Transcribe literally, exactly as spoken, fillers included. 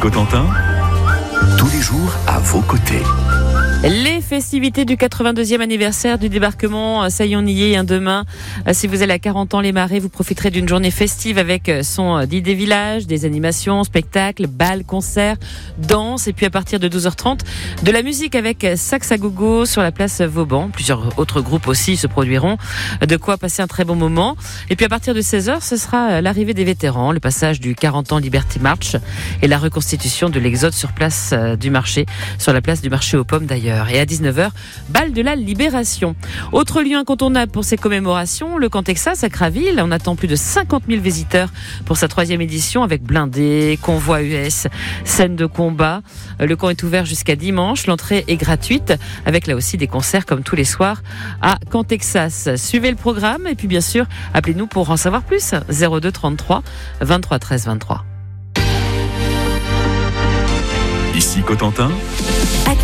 Cotentin, tous les jours à vos côtés. Les festivités du quatre-vingt-deuxième anniversaire du débarquement, ça y on y est, hein, demain. Si vous allez à quarante ans les Marais, vous profiterez d'une journée festive avec son d'idées village, des animations, spectacles, bals, concerts, danse, et puis à partir de douze heures trente, de la musique avec Sax à gogo sur la place Vauban. Plusieurs autres groupes aussi se produiront, de quoi passer un très bon moment. Et puis à partir de seize heures, ce sera l'arrivée des vétérans, le passage du quarante ans Liberty March et la reconstitution de l'exode sur place du marché, sur la place du marché aux pommes d'ailleurs. Et à dix-neuf heures, bal de la Libération. Autre lieu incontournable pour ces commémorations, le Camp Texas à Craville. On attend plus de cinquante mille visiteurs pour sa troisième édition avec blindés, convois U S, scènes de combat. Le camp est ouvert jusqu'à dimanche. L'entrée est gratuite avec là aussi des concerts comme tous les soirs à Camp Texas. Suivez le programme et puis bien sûr, appelez-nous pour en savoir plus. zéro deux trente-trois vingt-trois treize vingt-trois. Ici Cotentin.